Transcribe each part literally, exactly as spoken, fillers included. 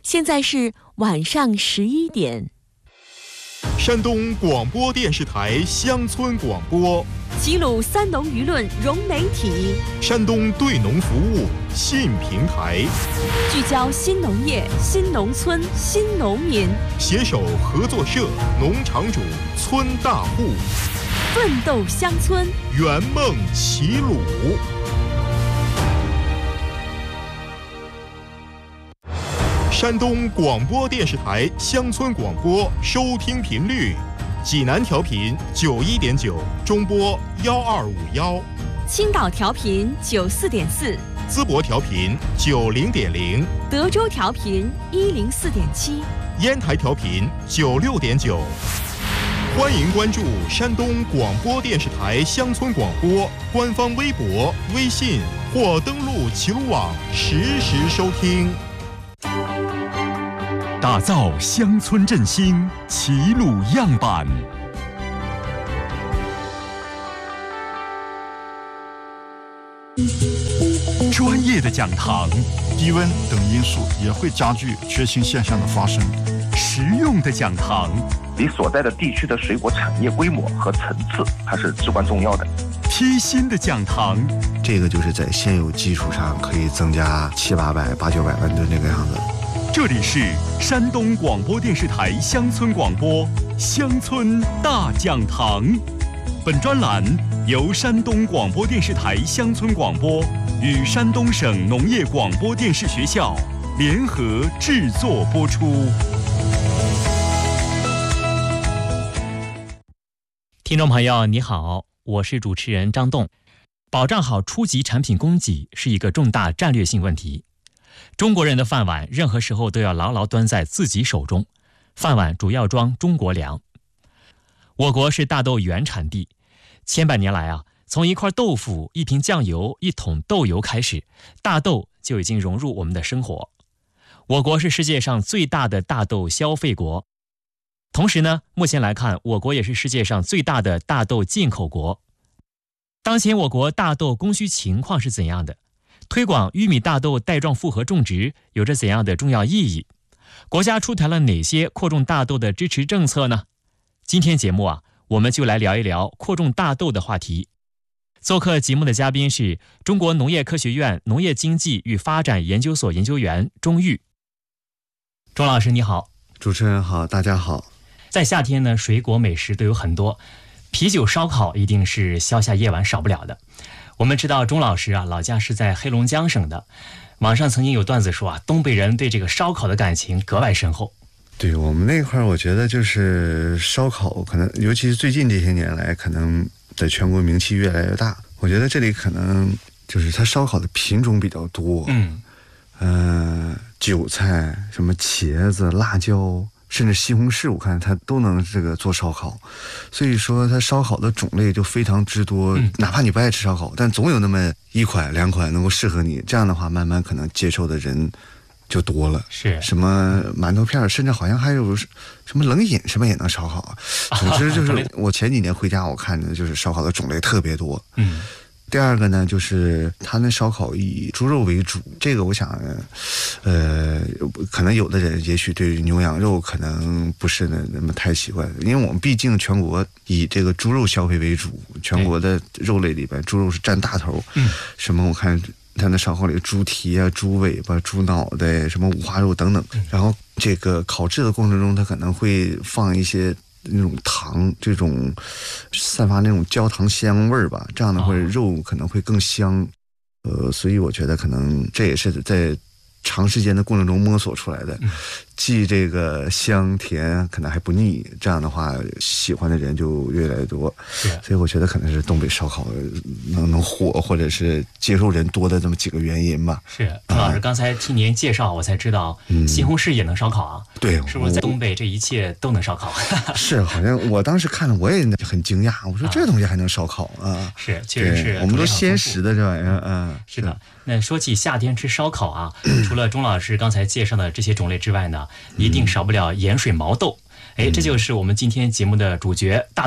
现在是晚上十一点。 山东广播电视台乡村广播， 齐鲁三农舆论融媒体， 山东对农服务新平台， 聚焦新农业、新农村、新农民， 携手合作社、农场主、村大户， 奋斗乡村， 圆梦齐鲁。山东广播电视台乡村广播收听频率：济南调频九一点九，中波幺二五幺； 青岛调频九四点四， 淄博调频九零点零， 德州调频一零四点七， 烟台调频九六点九。欢迎关注山东广播电视台乡村广播官方微博、微信或登录齐鲁网实时收听。 打造乡村振兴齐鲁样板。专业的讲堂， 低温等因素也会加剧缺氢现象的发生。 实用的讲堂， 你所在的地区的水果产业规模和层次，它是至关重要的。 贴心的讲堂， 这个就是在现有基础上可以增加七八百、八九百万吨这个样子。 这里是山东广播电视台乡村广播乡村大讲堂。本专栏由山东广播电视台乡村广播与山东省农业广播电视学校联合制作播出。 听众朋友你好，我是主持人张栋。保障好初级产品供给是一个重大战略性问题。中国人的饭碗任何时候都要牢牢端在自己手中，饭碗主要装中国粮。我国是大豆原产地，千百年来啊，从一块豆腐、一瓶酱油、一桶豆油开始，大豆就已经融入我们的生活。我国是世界上最大的大豆消费国，同时呢，目前来看，我国也是世界上最大的大豆进口国。当前我国大豆供需情况是怎样的？推广玉米大豆带状复合种植有着怎样的重要意义？国家出台了哪些扩种大豆的支持政策呢？今天节目啊，我们就来聊一聊扩种大豆的话题。做客节目的嘉宾是中国农业科学院农业经济与发展研究所研究员钟玉。钟老师你好。 主持人好，大家好。 在夏天呢，水果美食都有很多，啤酒烧烤一定是消夏夜晚少不了的。我们知道钟老师啊，老家是在黑龙江省的，网上曾经有段子说啊，东北人对这个烧烤的感情格外深厚。 对，我们那块儿，我觉得就是烧烤，可能尤其是最近这些年来，可能在全国名气越来越大。我觉得这里可能就是它烧烤的品种比较多，嗯，呃，韭菜、什么茄子、辣椒，甚至西红柿，我看它都能这个做烧烤，所以说它烧烤的种类就非常之多。嗯、哪怕你不爱吃烧烤，但总有那么一款两款能够适合你。这样的话，慢慢可能接受的人就多了。 是什么馒头片，甚至好像还有什么冷饮，什么也能烧烤啊。总之就是我前几年回家，我看的就是烧烤的种类特别多。嗯。第二个呢，就是他那烧烤以猪肉为主，这个我想，呃，可能有的人也许对牛羊肉可能不是那么太习惯，因为我们毕竟全国以这个猪肉消费为主，全国的肉类里边猪肉是占大头。嗯，什么我看他那烧烤里猪蹄啊、猪尾巴、猪脑袋、什么五花肉等等，然后这个烤制的过程中，它可能会放一些那种糖，这种散发那种焦糖香味儿吧，这样的话肉可能会更香。呃，所以我觉得可能这也是在长时间的过程中摸索出来的，既这个香甜，可能还不腻，这样的话喜欢的人就越来越多。所以我觉得可能是东北烧烤能能火，或者是接受人多的这么几个原因吧。 是，钟老师刚才听您介绍，我才知道西红柿也能烧烤啊。 对， 是不是在东北这一切都能烧烤？ 是，好像我当时看了我也很惊讶，我说这东西还能烧烤啊？ 是，确实是， 我们都鲜食的这玩意儿啊。 是的。那说起夏天吃烧烤啊，除了钟老师刚才介绍的这些种类之外呢，一定少不了盐水毛豆。哎，这就是我们今天节目的主角大豆。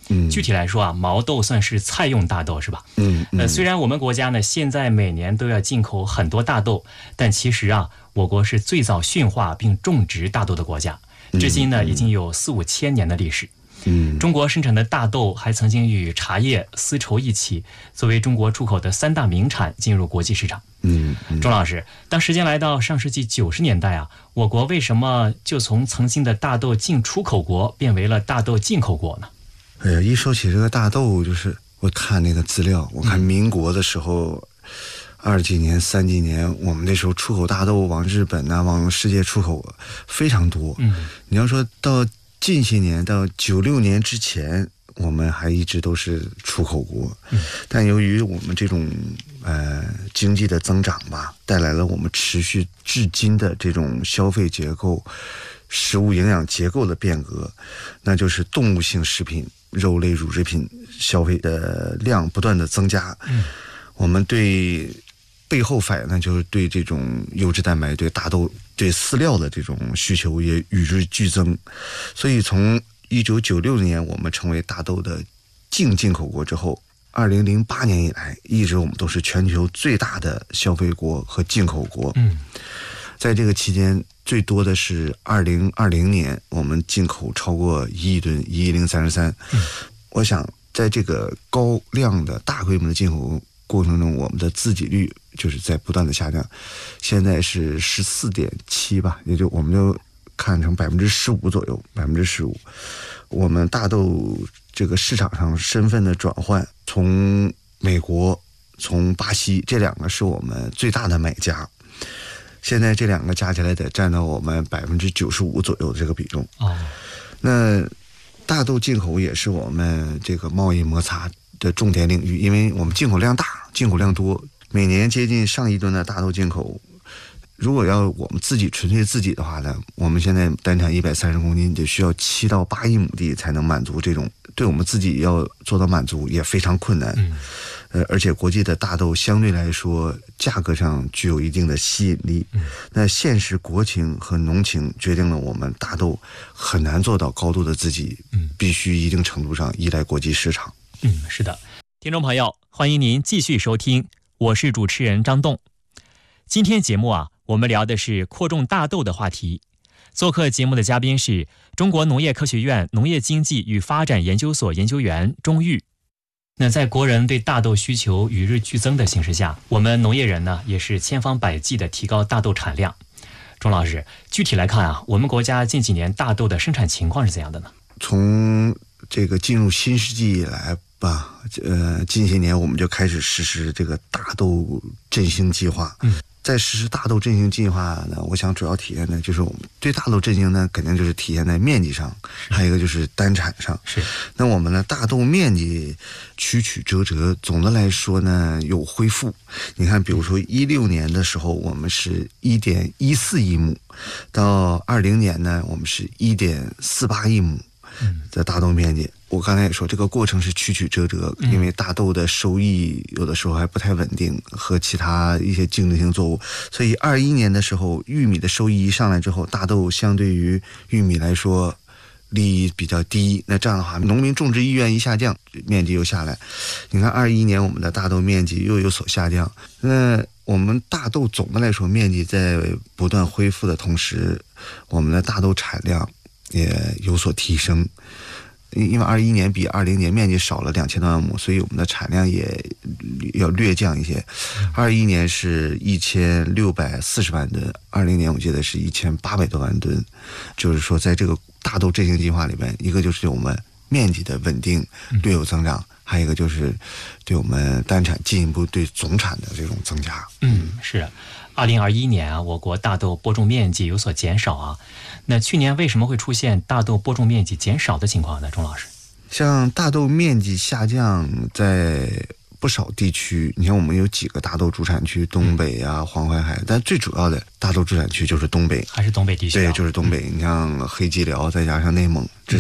嗯，具体来说啊，毛豆算是菜用大豆是吧？ 嗯，嗯呃，虽然我们国家呢现在每年都要进口很多大豆，但其实啊，我国是最早驯化并种植大豆的国家，至今呢已经有四五千年的历史。 嗯， 中国生产的大豆还曾经与茶叶、丝绸一起作为中国出口的三大名产进入国际市场。 嗯，嗯钟老师，当时间来到上世纪九十年代啊，我国为什么就从曾经的大豆进出口国变为了大豆进口国呢？ 哎呀，一说起这个大豆，就是我看那个资料，我看民国的时候。嗯二几年、三几年，我们那时候出口大豆往日本呐、啊，往世界出口非常多。 嗯， 你要说到近些年，到九六年之前，我们还一直都是出口国。 嗯， 但由于我们这种呃经济的增长吧，带来了我们持续至今的这种消费结构、食物营养结构的变革，那就是动物性食品、肉类、乳制品消费的量不断的增加。 嗯， 我们对背后反映呢，就是对这种优质蛋白、对大豆、对饲料的这种需求也与日俱增。所以从一九九六年我们成为大豆的净进口国之后，二零零八年以来，一直我们都是全球最大的消费国和进口国。 嗯， 在这个期间，最多的是二零二零年，我们进口超过一亿吨，一亿零三十三。我想，在这个高量的大规模的进口过程中，我们的自给率就是在不断的下降，现在是十四点七吧，也就我们就看成百分之十五左右，百分之十五。我们大豆这个市场上身份的转换，从美国、从巴西这两个是我们最大的买家，现在这两个加起来得占到我们百分之九十五左右的这个比重。 哦， 那大豆进口也是我们这个贸易摩擦的重点领域，因为我们进口量大，进口量多，每年接近上亿吨的大豆进口。如果要我们自己纯粹自己的话呢，我们现在单产一百三十公斤，得需要七到八亿亩地才能满足这种，对我们自己要做到满足也非常困难。 嗯， 呃，而且国际的大豆相对来说价格上具有一定的吸引力。 嗯， 那现实国情和农情决定了我们大豆很难做到高度的自给， 嗯， 必须一定程度上依赖国际市场。 嗯，是的，听众朋友，欢迎您继续收听，我是主持人张栋。今天节目啊，我们聊的是扩种大豆的话题。做客节目的嘉宾是中国农业科学院农业经济与发展研究所研究员钟玉。那在国人对大豆需求与日俱增的形势下，我们农业人呢也是千方百计的提高大豆产量。钟老师，具体来看啊，我们国家近几年大豆的生产情况是怎样的呢？ 从这个进入新世纪以来吧，呃，近些年我们就开始实施这个大豆振兴计划。嗯，在实施大豆振兴计划呢，我想主要体现的就是我们对大豆振兴呢，肯定就是体现在面积上，还有一个就是单产上。 是。 那我们的大豆面积曲曲折折，总的来说呢有恢复。你看，比如说一六年的时候，我们是一点一四亿亩，到二零年呢，我们是一点四八亿亩的大豆面积。我刚才也说，这个过程是曲曲折折，因为大豆的收益有的时候还不太稳定，和其他一些竞争性作物。所以二一年的时候，玉米的收益一上来之后，大豆相对于玉米来说利益比较低，那这样的话，农民种植意愿一下降，面积又下来。你看二一年我们的大豆面积又有所下降，那我们大豆总的来说面积在不断恢复的同时，我们的大豆产量也有所提升。因为二一年比二零年面积少了两千多万亩，所以我们的产量也要略降一些。二一年是一千六百四十万吨，二零年我记得是一千八百多万吨。就是说，在这个大豆振兴计划里面，一个就是我们面积的稳定略有增长，还有一个就是对我们单产进一步对总产的这种增加。 嗯，是。二零二一年啊，我国大豆播种面积有所减少啊。那去年为什么会出现大豆播种面积减少的情况呢？钟老师， 像大豆面积下降，在不少地区，你看我们有几个大豆主产区，东北啊、黄淮海，但最主要的大豆主产区就是东北， 还是东北地区、啊？ 对，就是东北。嗯、你像黑吉辽，再加上内蒙，这是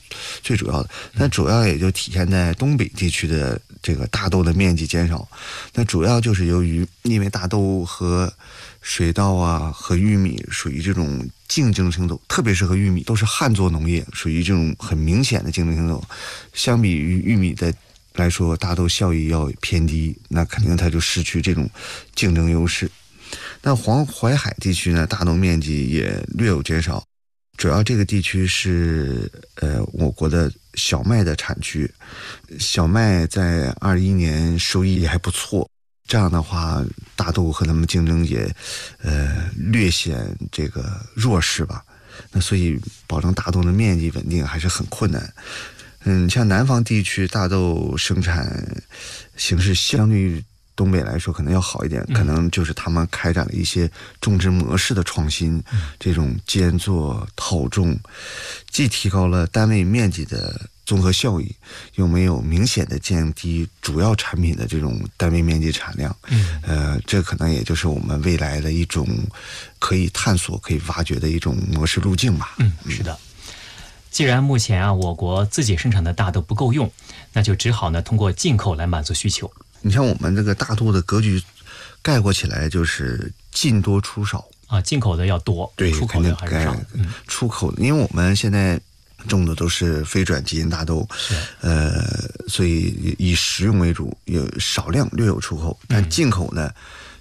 最主要的。那主要也就体现在东北地区的这个大豆的面积减少。那主要就是由于因为大豆和水稻啊和玉米属于这种竞争性豆，特别是和玉米都是旱作农业，属于这种很明显的竞争性豆。相比于玉米的来说，大豆效益要偏低，那肯定它就失去这种竞争优势。那黄淮海地区呢，大豆面积也略有减少，主要这个地区是呃我国的小麦的产区，小麦在二一年收益也还不错。这样的话，大豆和他们竞争也，呃，略显这个弱势吧。那所以保证大豆的面积稳定还是很困难。嗯，像南方地区大豆生产形势相对于东北来说可能要好一点，可能就是他们开展了一些种植模式的创新，这种间作套种，既提高了单位面积的综合效益，又没有明显的降低主要产品的这种单位面积产量。嗯，呃，这可能也就是我们未来的一种可以探索、可以挖掘的一种模式路径吧。 嗯，是的。既然目前啊，我国自己生产的大豆不够用，那就只好呢通过进口来满足需求。 你像我们这个大豆的格局概括起来就是进多出少啊，进口的要多， 对， 出口的还是少。 嗯，出口的，因为我们现在种的都是非转基因大豆，呃，所以以食用为主，有少量略有出口，但进口呢，